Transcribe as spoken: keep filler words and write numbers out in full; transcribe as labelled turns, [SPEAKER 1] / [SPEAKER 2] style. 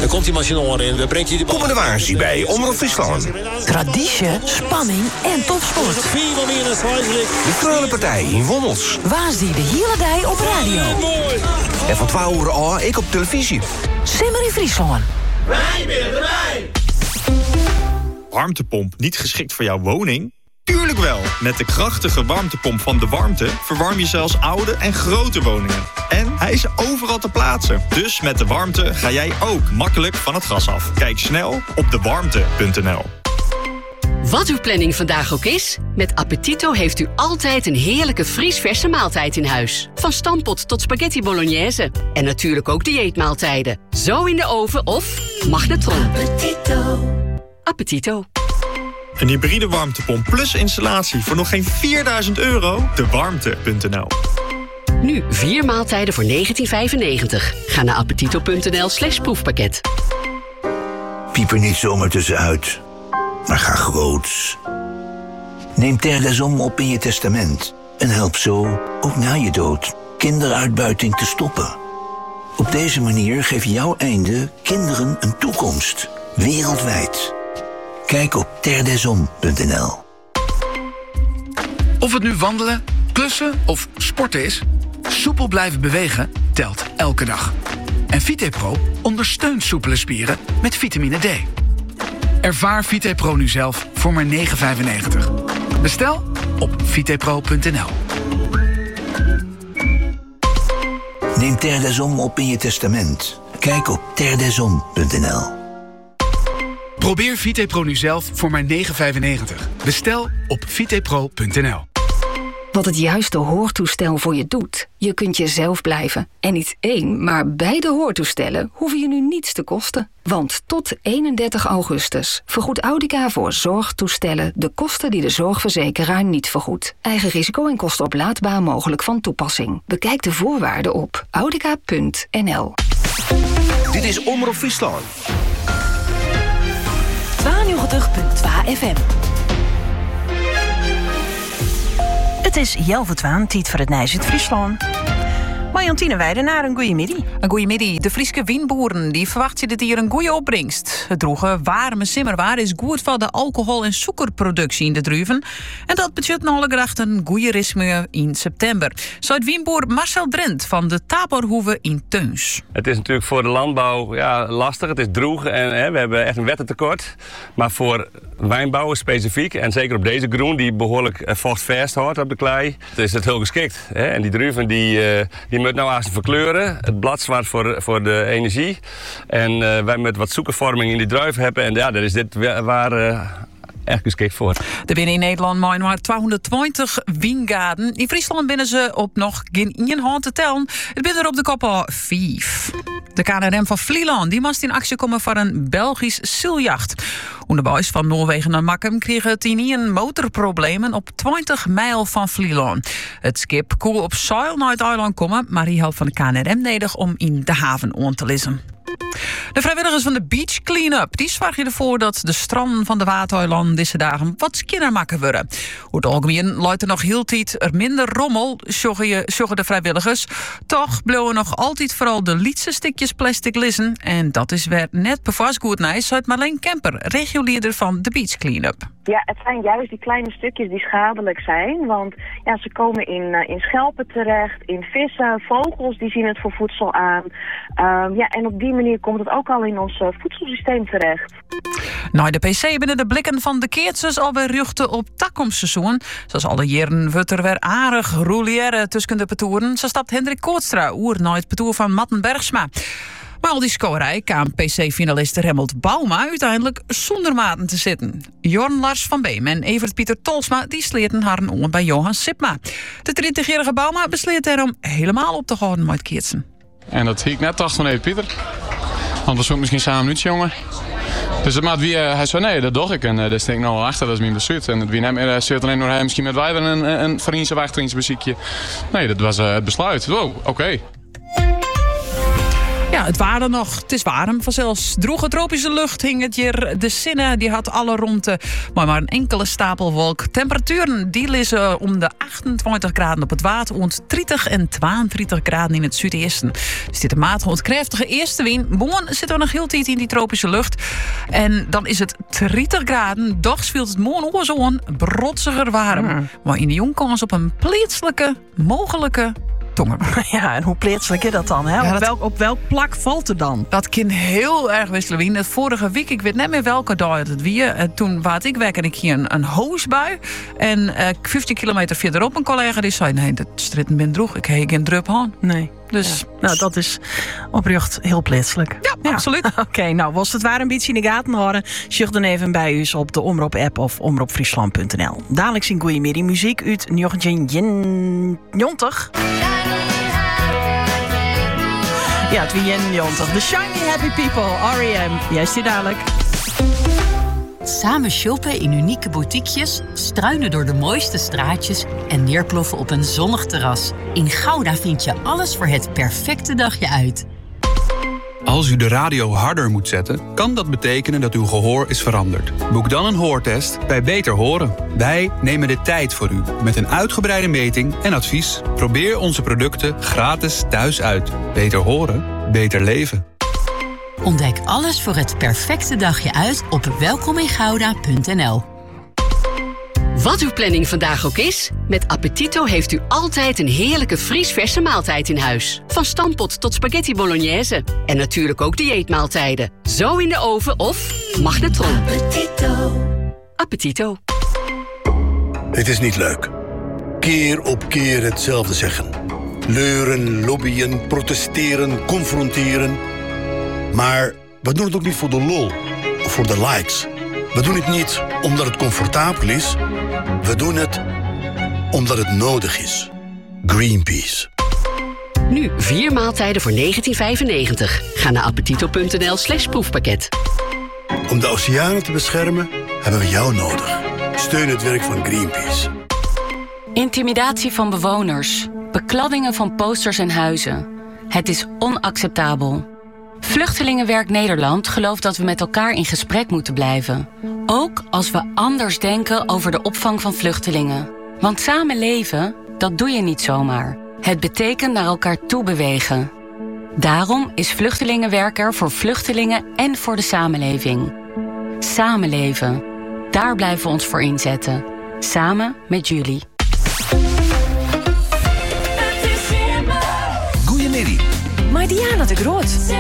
[SPEAKER 1] Dan komt die machine in, dan brengt hij de bal.
[SPEAKER 2] Komende waarschuwing bij Omroep Friesland.
[SPEAKER 3] Traditie, spanning en topsport.
[SPEAKER 2] De Freule Partij in Wommels.
[SPEAKER 3] Waas die de hele dag op radio.
[SPEAKER 2] En van twaalf uur al ik op televisie.
[SPEAKER 3] Simmer in Friesland.
[SPEAKER 4] Wij willen erbij!
[SPEAKER 5] Warmtepomp niet geschikt voor jouw woning? Tuurlijk wel! Met de krachtige warmtepomp van De Warmte verwarm je zelfs oude en grote woningen. En hij is overal te plaatsen. Dus met De Warmte ga jij ook makkelijk van het gas af. Kijk snel op de warmte punt n l.
[SPEAKER 6] Wat uw planning vandaag ook is, met Appetito heeft u altijd een heerlijke vriesverse maaltijd in huis. Van stampot tot spaghetti bolognese. En natuurlijk ook dieetmaaltijden. Zo in de oven of magnetron. Appetito. Appetito.
[SPEAKER 5] Een hybride warmtepomp plus installatie voor nog geen vierduizend euro? de warmte punt n l.
[SPEAKER 6] Nu vier maaltijden voor negentien vijfennegentig. Ga naar appetito punt n l slash proefpakket.
[SPEAKER 7] Piep er niet zomaar tussenuit, maar ga groots. Neem Terdesom op in je testament en help zo, ook na je dood, kinderuitbuiting te stoppen. Op deze manier geef jouw einde kinderen een toekomst, wereldwijd. Kijk op terdesom punt n l.
[SPEAKER 8] Of het nu wandelen, klussen of sporten is, soepel blijven bewegen telt elke dag. En VitePro ondersteunt soepele spieren met vitamine D. Ervaar VitePro nu zelf voor maar negen vijfennegentig. Bestel op vitepro punt n l.
[SPEAKER 7] Neem Terdesom op in je testament. Kijk op terdesom punt n l.
[SPEAKER 8] Probeer VitePro nu zelf voor maar negen vijfennegentig. Bestel op vitepro punt n l.
[SPEAKER 9] Wat het juiste hoortoestel voor je doet. Je kunt jezelf blijven. En niet één, maar beide hoortoestellen hoeven je nu niets te kosten. Want tot eenendertig augustus vergoedt Audica voor zorgtoestellen de kosten die de zorgverzekeraar niet vergoedt. Eigen risico en kosten oplaadbaar mogelijk van toepassing. Bekijk de voorwaarden op audica punt n l.
[SPEAKER 2] Dit is Omroep Friesland.
[SPEAKER 3] tweeënnegentig punt twee F M. Het is Jelve Twaan, tijd voor het Nijs uit Friesland. Marjantine Weidenaar, een goeie middag.
[SPEAKER 10] Een goeie middag. De Friese wienboeren die verwachten dit hier een goede opbrengst. Het droge, warme simmerwaar is goed voor de alcohol- en suikerproductie in de druiven. En dat betekent nog graag een goede ritme in september. Zo het wienboer Marcel Drent van de Taborhoeve in Teuns.
[SPEAKER 11] Het is natuurlijk voor de landbouw ja, lastig. Het is droeg en hè, we hebben echt een wettentekort. Maar voor wijnbouwers specifiek, en zeker op deze groen die behoorlijk uh, vochtvast houdt op de klei, is het heel geschikt. Hè? En die druiven die, uh, die moeten nou eens verkleuren. Het blad zwart voor, voor de energie. En uh, wij moeten wat zoekervorming in die druif hebben. En ja, daar is dit waar uh, echt geschikt voor.
[SPEAKER 10] Er binnen in Nederland maar tweehonderdtwintig wijngaarden. In Friesland binnen ze op nog geen één hand te tellen. Het binnen er op de kop al vijf. De K N R M van Vlieland die moest in actie komen voor een Belgisch zeiljacht. De boys van Noorwegen naar Makkum kregen het in een motorproblemen op twintig mijl van Vlieland. Het schip kon op zeil naar het eiland komen, maar die helpt van de K N R M nodig om in de haven aan te lissen. De vrijwilligers van de Beach Cleanup die zorgen ervoor dat de stranden van de Watereiland deze dagen wat skinnermakker worden. Hoe het algemeen luidt er nog heel tijd er minder rommel, zeggen de vrijwilligers. Toch blijven nog altijd vooral de lietse stukjes plastic liggen. En dat is weer net bevast goed nice, uit Marleen Kemper, regioleider van de Beach Cleanup.
[SPEAKER 12] Ja, het zijn juist die kleine stukjes die schadelijk zijn. Want ja, ze komen in, uh, in schelpen terecht, in vissen, vogels die zien het voor voedsel aan. Um, ja, en op die manier komt het ook al in ons uh, voedselsysteem terecht.
[SPEAKER 10] Nou, de P C binnen de blikken van de keertjes alweer ruchten op takkomstseizoen. Zoals alle jaren wordt er weer aardig rouleren tussen de petoeren. Zo stapt Hendrik Koortstra oer naar het petoer van Matten Bergsma. Maar al die scoorij kwam P C-finalist Remmelt Bouma uiteindelijk zonder maten te zitten. Jorn Lars van Beem en Evert Pieter Tolsma die sleerden haar een oor bij Johan Sipma. De twintigjarige Bouma besleert daarom helemaal op te houden met Keertsen.
[SPEAKER 13] En dat hiek net dacht van even Pieter. Anders ook misschien samen nu, jongen. Dus het maat wie, uh, hij zei nee, dat doe ik. En uh, daar steek ik nou wel achter, dat is mijn besluit. En het wie neemt uh, zit alleen nog hij misschien met wijder een, een vriendse wachteringsmuziekje. Nee, dat was uh, het besluit. Oh, oké. Okay.
[SPEAKER 10] Ja, het waren nog. Het is warm vanzelfs. Droege tropische lucht hing het hier. De zinnen die had alle rondte. Maar maar een enkele stapelwolk. Temperaturen die liggen om de achtentwintig graden op het water. En dertig en tweeëntwintig graden in het zuidoosten. Dus dit een matige, ontkreftige eerste wind. Morgen zitten we nog heel tijd in die tropische lucht. En dan is het dertig graden. Dags viel het morgen ook zo'n brotsiger warm. Mm. Maar in de jong kans op een plaatselijke, mogelijke tongerbreuk.
[SPEAKER 3] Ja, en hoe plaatselijk is dat dan? Hè?
[SPEAKER 10] Ja,
[SPEAKER 3] op,
[SPEAKER 10] dat,
[SPEAKER 3] welk, op welk plak valt het dan?
[SPEAKER 10] Dat kan heel erg wisselen. Het vorige week, ik weet niet meer welke dag het weer. Toen was ik weg en ik hier een, een hoosbui. En uh, vijftien kilometer verderop een collega die zei... nee, dat stritten ben droeg. Ik heb geen drup aan.
[SPEAKER 3] Nee.
[SPEAKER 10] Dus
[SPEAKER 3] ja. Nou, dat is oprecht heel plaatselijk.
[SPEAKER 10] Ja, ja. Absoluut.
[SPEAKER 3] Oké, okay, nou, was het waar een beetje in de gaten houden? Zucht dan even bij u op de Omroep-app of omroep friesland punt n l. Dadelijk zien goeie meer die muziek uit negentien negentig. Ja, het negentig. The Shiny Happy People, R E M. Juist hier dadelijk.
[SPEAKER 14] Samen shoppen in unieke boutiquejes, struinen door de mooiste straatjes en neerploffen op een zonnig terras. In Gouda vind je alles voor het perfecte dagje uit.
[SPEAKER 15] Als u de radio harder moet zetten, kan dat betekenen dat uw gehoor is veranderd. Boek dan een hoortest bij Beter Horen. Wij nemen de tijd voor u met een uitgebreide meting en advies. Probeer onze producten gratis thuis uit. Beter horen, beter leven.
[SPEAKER 14] Ontdek alles voor het perfecte dagje uit op welkom in gouda punt n l.
[SPEAKER 6] Wat uw planning vandaag ook is, met Appetito heeft u altijd een heerlijke vriesverse maaltijd in huis. Van stampot tot spaghetti bolognese. En natuurlijk ook dieetmaaltijden. Zo in de oven of magnetron. Appetito. Appetito.
[SPEAKER 16] Het is niet leuk. Keer op keer hetzelfde zeggen. Leuren, lobbyen, protesteren, confronteren. Maar we doen het ook niet voor de lol of voor de likes. We doen het niet omdat het comfortabel is. We doen het omdat het nodig is. Greenpeace.
[SPEAKER 6] Nu vier maaltijden voor negentien vijfennegentig. Ga naar appetito punt n l slash proefpakket.
[SPEAKER 16] Om de oceanen te beschermen hebben we jou nodig. Steun het werk van Greenpeace.
[SPEAKER 17] Intimidatie van bewoners. Bekladdingen van posters en huizen. Het is onacceptabel. Vluchtelingenwerk Nederland gelooft dat we met elkaar in gesprek moeten blijven. Ook als we anders denken over de opvang van vluchtelingen. Want samen leven, dat doe je niet zomaar. Het betekent naar elkaar toe bewegen. Daarom is Vluchtelingenwerk er voor vluchtelingen en voor de samenleving. Samenleven. Daar blijven we ons voor inzetten. Samen met jullie.
[SPEAKER 2] Goeiemiddag.
[SPEAKER 18] Maar Diana de Groot.